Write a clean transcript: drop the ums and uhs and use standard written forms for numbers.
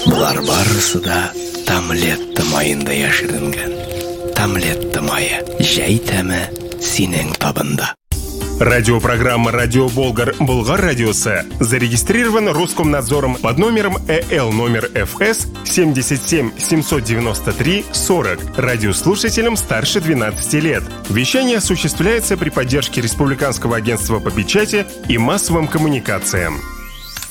Булар барысы да Тамлетта майында яшеренгән. Тамлетта майы, җәй тәме синең табында. Радиопрограмма «Радио Болгар» Болгар радиосы зарегистрирован Роскомнадзором под номером ЭЛ номер ФС 77 793 40 радиослушателям старше 12 лет. Вещание осуществляется при поддержке Республиканского агентства по печати и массовым коммуникациям.